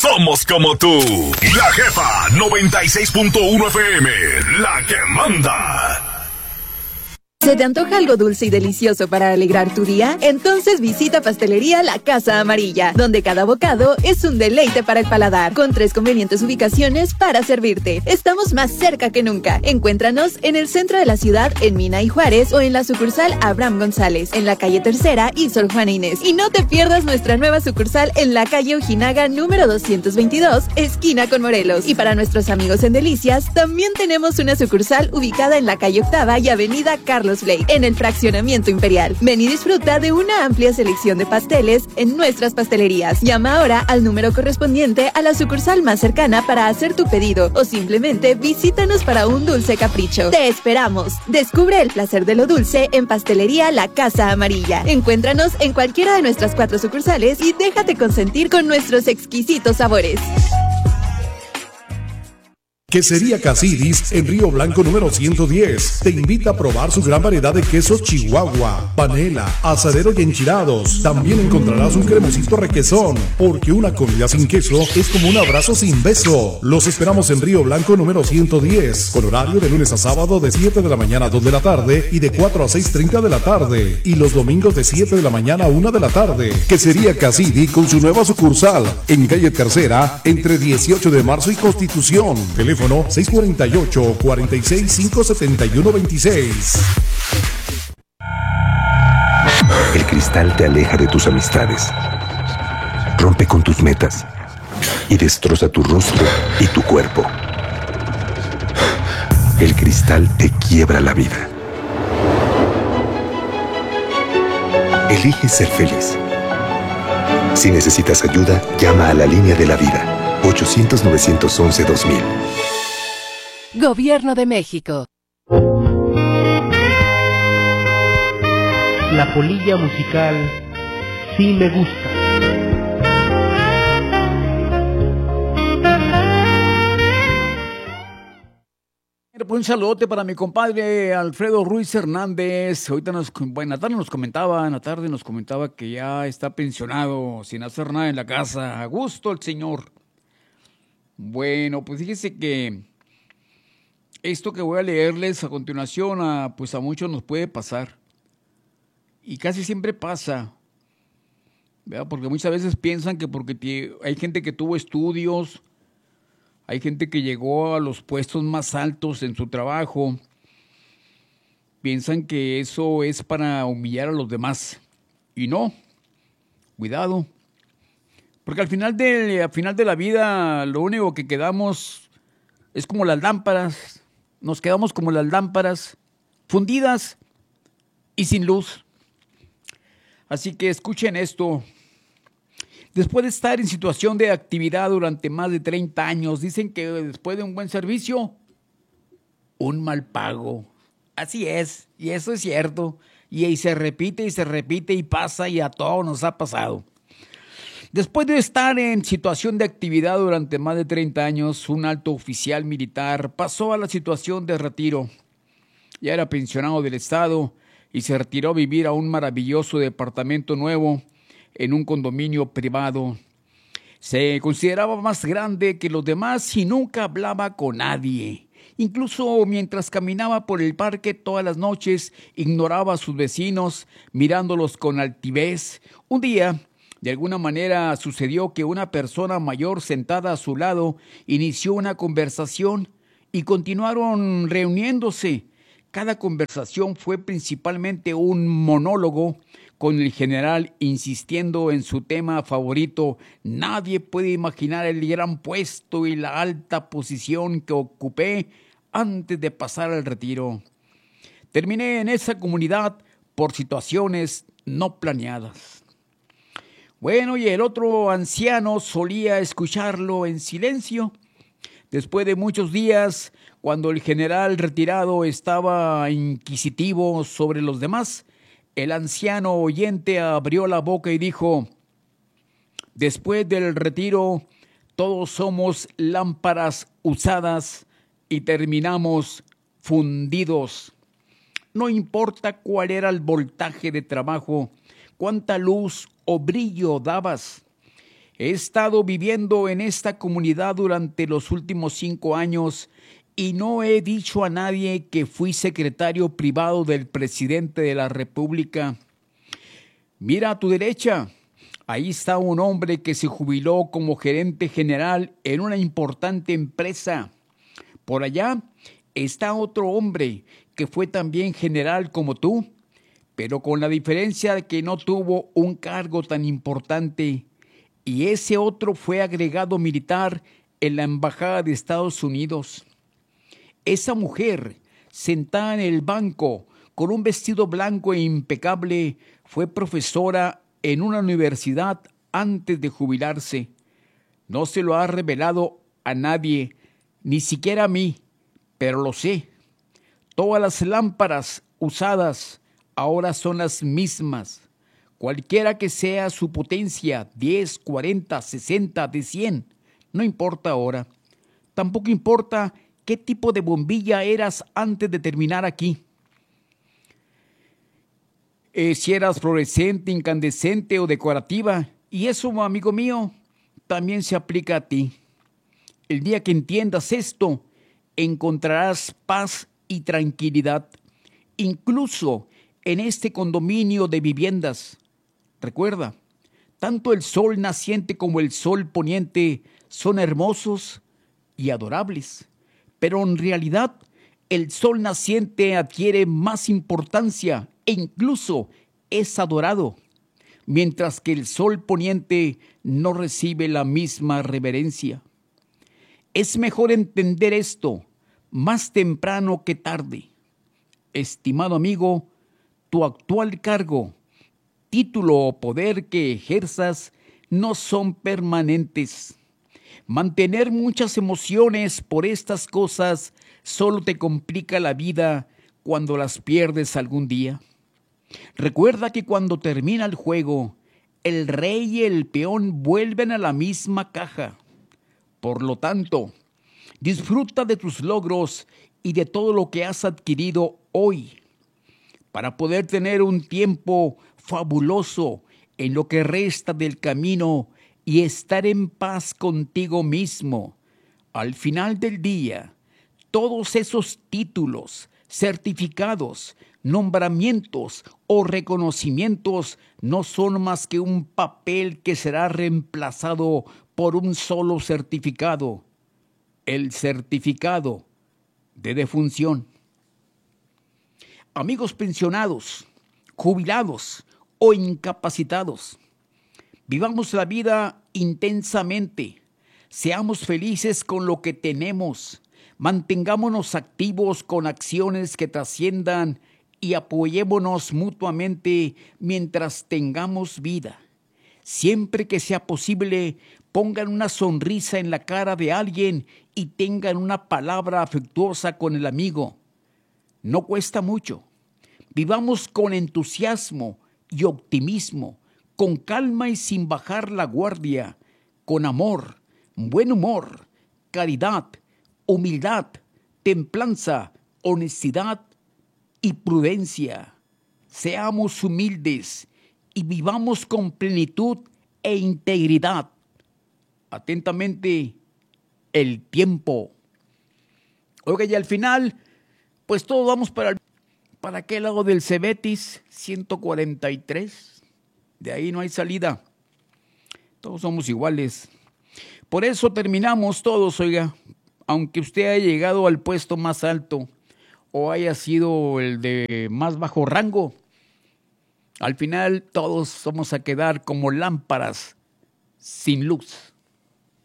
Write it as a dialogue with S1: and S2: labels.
S1: somos como tú. La Jefa 96.1 FM, la que manda.
S2: ¿Se te antoja algo dulce y delicioso para alegrar tu día? Entonces visita Pastelería La Casa Amarilla, donde cada bocado es un deleite para el paladar, con 3 convenientes ubicaciones para servirte. Estamos más cerca que nunca. Encuéntranos en el centro de la ciudad, en Mina y Juárez, o en la sucursal Abraham González, en la calle Tercera y Sor Juana Inés. Y no te pierdas nuestra nueva sucursal en la calle Ojinaga número 222, esquina con Morelos. Y para nuestros amigos en Delicias, también tenemos una sucursal ubicada en la calle Octava y avenida Carlos Blake, en el fraccionamiento Imperial. Ven y disfruta de una amplia selección de pasteles en nuestras pastelerías. Llama ahora al número correspondiente a la sucursal más cercana para hacer tu pedido, o simplemente visítanos para un dulce capricho. ¡Te esperamos! Descubre el placer de lo dulce en Pastelería La Casa Amarilla. Encuéntranos en cualquiera de nuestras 4 sucursales y déjate consentir con nuestros exquisitos sabores.
S3: Quesería Casidis en Río Blanco número 110. Te invita a probar su gran variedad de quesos Chihuahua, panela, asadero y enchilados. También encontrarás un cremosito requesón, porque una comida sin queso es como un abrazo sin beso. Los esperamos en Río Blanco número 110, con horario de lunes a sábado de 7 de la mañana a 2 de la tarde y de 4 a 6:30 de la tarde. Y los domingos de 7 de la mañana a 1 de la tarde. Quesería Casidis con su nueva sucursal en calle Tercera, entre 18 de marzo y Constitución. Teléfono 648-46-571-26.
S4: El cristal te aleja de tus amistades, rompe con tus metas y destroza tu rostro y tu cuerpo. El cristal te quiebra la vida. Elige ser feliz. Si necesitas ayuda, llama a la línea de la vida, 800-911-2000.
S5: Gobierno de México.
S6: La polilla musical sí me gusta.
S7: Un saludote para mi compadre Alfredo Ruiz Hernández. Ahorita en la tarde nos comentaba que ya está pensionado, sin hacer nada en la casa. A gusto el señor. Bueno, pues fíjese que esto que voy a leerles a continuación, pues a muchos nos puede pasar. Y casi siempre pasa, ¿verdad? Porque muchas veces piensan que porque hay gente que tuvo estudios, hay gente que llegó a los puestos más altos en su trabajo, piensan que eso es para humillar a los demás. Y no, cuidado. Porque al final de la vida lo único que quedamos es como las lámparas. Nos quedamos como las lámparas, fundidas y sin luz. Así que escuchen esto. Después de estar en situación de actividad durante más de 30 años, dicen que después de un buen servicio, un mal pago. Así es, y eso es cierto. Y ahí se repite y pasa, y a todos nos ha pasado. Después de estar en situación de actividad durante más de 30 años, un alto oficial militar pasó a la situación de retiro. Ya era pensionado del Estado y se retiró a vivir a un maravilloso departamento nuevo en un condominio privado. Se consideraba más grande que los demás y nunca hablaba con nadie. Incluso mientras caminaba por el parque todas las noches, ignoraba a sus vecinos, mirándolos con altivez. Un día, de alguna manera, sucedió que una persona mayor sentada a su lado inició una conversación y continuaron reuniéndose. Cada conversación fue principalmente un monólogo, con el general insistiendo en su tema favorito. Nadie puede imaginar el gran puesto y la alta posición que ocupé antes de pasar al retiro. Terminé en esa comunidad por situaciones no planeadas. Bueno, y el otro anciano solía escucharlo en silencio. Después de muchos días, cuando el general retirado estaba inquisitivo sobre los demás, el anciano oyente abrió la boca y dijo: después del retiro, todos somos lámparas usadas y terminamos fundidos. No importa cuál era el voltaje de trabajo, cuánta luz o brillo dabas. He estado viviendo en esta comunidad durante los últimos 5 años y no he dicho a nadie que fui secretario privado del presidente de la República. Mira a tu derecha, ahí está un hombre que se jubiló como gerente general en una importante empresa. Por allá está otro hombre que fue también general como tú, pero con la diferencia de que no tuvo un cargo tan importante. Y ese otro fue agregado militar en la Embajada de Estados Unidos. Esa mujer, sentada en el banco, con un vestido blanco e impecable, fue profesora en una universidad antes de jubilarse. No se lo ha revelado a nadie, ni siquiera a mí, pero lo sé. Todas las lámparas usadas ahora son las mismas. Cualquiera que sea su potencia, 10, 40, 60, de 100, no importa ahora. Tampoco importa qué tipo de bombilla eras antes de terminar aquí. Si eras fluorescente, incandescente o decorativa, y eso, amigo mío, también se aplica a ti. El día que entiendas esto, encontrarás paz y tranquilidad, incluso en este condominio de viviendas. Recuerda, tanto el sol naciente como el sol poniente son hermosos y adorables, pero en realidad el sol naciente adquiere más importancia e incluso es adorado, mientras que el sol poniente no recibe la misma reverencia. Es mejor entender esto más temprano que tarde. Estimado amigo, tu actual cargo, título o poder que ejerzas no son permanentes. Mantener muchas emociones por estas cosas solo te complica la vida cuando las pierdes algún día. Recuerda que cuando termina el juego, el rey y el peón vuelven a la misma caja. Por lo tanto, disfruta de tus logros y de todo lo que has adquirido hoy, para poder tener un tiempo fabuloso en lo que resta del camino y estar en paz contigo mismo. Al final del día, todos esos títulos, certificados, nombramientos o reconocimientos no son más que un papel que será reemplazado por un solo certificado, el certificado de defunción. Amigos pensionados, jubilados o incapacitados, vivamos la vida intensamente, seamos felices con lo que tenemos, mantengámonos activos con acciones que trasciendan y apoyémonos mutuamente mientras tengamos vida. Siempre que sea posible, pongan una sonrisa en la cara de alguien y tengan una palabra afectuosa con el amigo. No cuesta mucho. Vivamos con entusiasmo y optimismo, con calma y sin bajar la guardia, con amor, buen humor, caridad, humildad, templanza, honestidad y prudencia. Seamos humildes y vivamos con plenitud e integridad. Atentamente, el tiempo. Oiga, y al final, pues todos vamos para aquel lado del Cebetis, 143. De ahí no hay salida. Todos somos iguales. Por eso terminamos todos, oiga. Aunque usted haya llegado al puesto más alto o haya sido el de más bajo rango, al final todos vamos a quedar como lámparas sin luz.